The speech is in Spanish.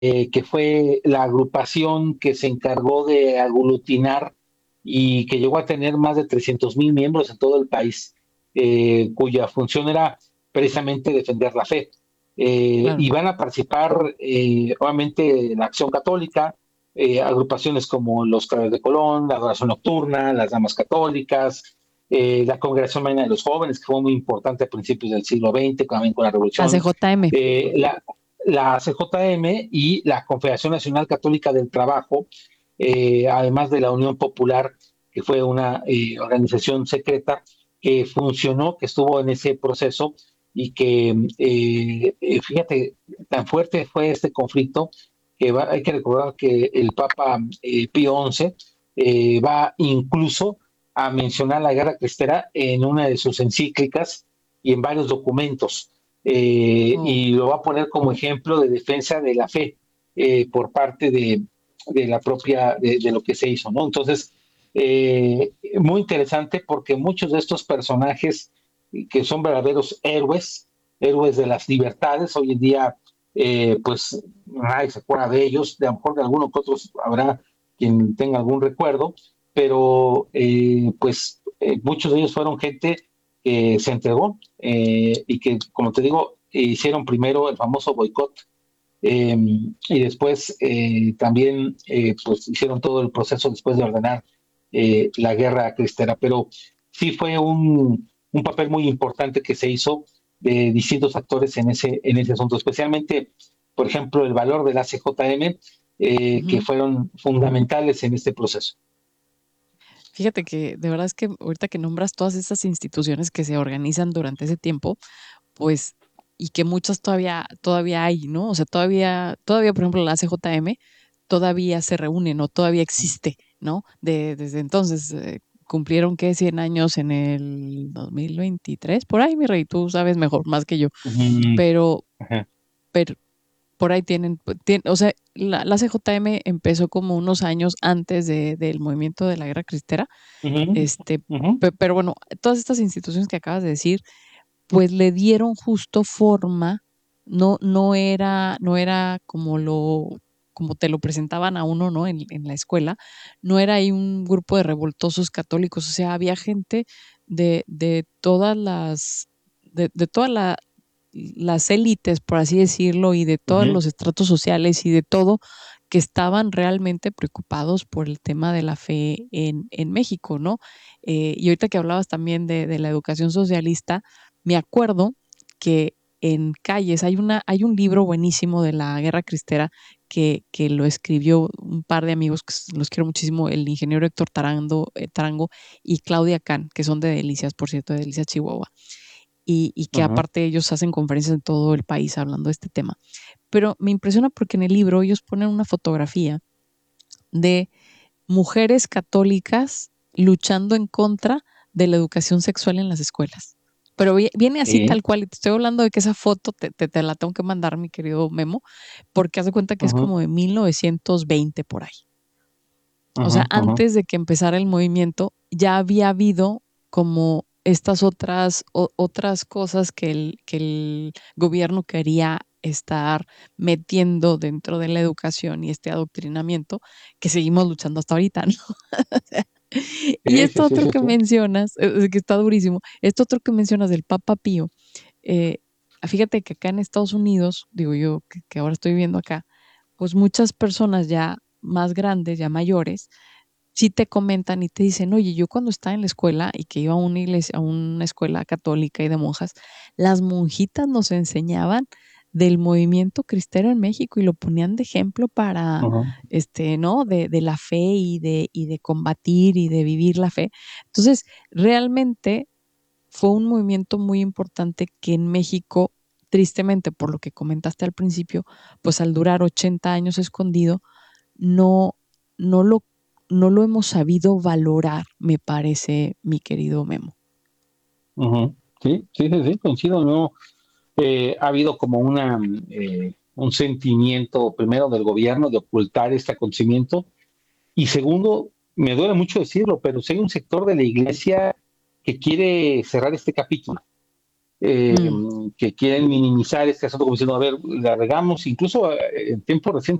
que fue la agrupación que se encargó de aglutinar y que llegó a tener más de 300,000 miembros en todo el país, cuya función era precisamente defender la fe. Claro. Y van a participar, obviamente, la Acción Católica, agrupaciones como los Claveles de Colón, la Adoración Nocturna, las Damas Católicas, la Congregación Mañana de los Jóvenes, que fue muy importante a principios del siglo XX, también con la Revolución, ACJM. eh, la, la CJM y la Confederación Nacional Católica del Trabajo, además de la Unión Popular, que fue una organización secreta que funcionó, que estuvo en ese proceso y que, fíjate, tan fuerte fue este conflicto que hay que recordar que el Papa Pío XI va incluso a mencionar la guerra cristera en una de sus encíclicas y en varios documentos, Oh. y lo va a poner como ejemplo de defensa de la fe por parte de la propia, de lo que se hizo, ¿no? Entonces, muy interesante porque muchos de estos personajes que son verdaderos héroes, héroes de las libertades, hoy en día, pues nadie se acuerda de ellos, de a lo mejor de algunos que otros habrá quien tenga algún recuerdo, pero pues muchos de ellos fueron gente que se entregó y que, como te digo, hicieron primero el famoso boicot, y después también pues hicieron todo el proceso después de ordenar la guerra cristera. Pero sí fue un papel muy importante que se hizo de distintos actores en ese asunto, especialmente, por ejemplo, el valor de la CJM, que Ujú. fueron fundamentales en este proceso. Fíjate que de verdad es que ahorita que nombras todas esas instituciones que se organizan durante ese tiempo, pues, y que muchas todavía hay, ¿no? O sea, todavía, por ejemplo, la CJM todavía se reúne, ¿no? Todavía existe, ¿no? Desde entonces, cumplieron, ¿qué? 100 años en el 2023, por ahí, mi rey, tú sabes mejor, más que yo, Mm, pero, ajá. pero por ahí o sea, la CJM empezó como unos años antes del movimiento de la guerra cristera, Ujú, este, ujú, pero bueno, todas estas instituciones que acabas de decir, pues le dieron justo forma, no era como te lo presentaban a uno, ¿no? En la escuela, no era ahí un grupo de revoltosos católicos, o sea, había gente de todas de todas las élites, por así decirlo, y de todos ujú, los estratos sociales y de todo, que estaban realmente preocupados por el tema de la fe en México, ¿no? Y ahorita que hablabas también de la educación socialista, me acuerdo que en Calles hay un libro buenísimo de la Guerra Cristera que lo escribió un par de amigos que los quiero muchísimo, el ingeniero Héctor Tarango y Claudia Can, que son de Delicias, por cierto, de Delicias, Chihuahua, y que ujú. aparte ellos hacen conferencias en todo el país hablando de este tema. Pero me impresiona porque en el libro ellos ponen una fotografía de mujeres católicas luchando en contra de la educación sexual en las escuelas. Pero viene así Sí, tal cual, y te estoy hablando de que esa foto te la tengo que mandar, mi querido Memo, porque haz de cuenta que es ujú, como de 1920 por ahí. O ujú, sea, ujú, antes de que empezara el movimiento, ya había habido como estas otras cosas que el gobierno quería estar metiendo dentro de la educación y este adoctrinamiento que seguimos luchando hasta ahorita, ¿no? Y sí, sí, esto sí, otro sí, que sí. mencionas, que está durísimo, esto otro que mencionas del Papa Pío, eh, fíjate que acá en Estados Unidos, digo yo que ahora estoy viviendo acá, pues muchas personas ya más grandes, ya mayores, sí te comentan y te dicen, oye, yo cuando estaba en la escuela y que iba a una iglesia, a una escuela católica y de monjas, las monjitas nos enseñaban del movimiento cristero en México y lo ponían de ejemplo para, Ujú, ¿no? De la fe y de combatir y de vivir la fe. Entonces, realmente fue un movimiento muy importante que en México, tristemente, por lo que comentaste al principio, pues al durar 80 años escondido, no, no lo, no lo hemos sabido valorar, me parece, mi querido Memo. ujú. Sí, sí, sí, sí, coincido, ¿no? Ha habido como un sentimiento, primero, del gobierno de ocultar este acontecimiento, y segundo, me duele mucho decirlo, pero sí hay un sector de la iglesia que quiere cerrar este capítulo. eh, Mm. que quieren minimizar este asunto como diciendo, a ver, la regamos, incluso en tiempos recientes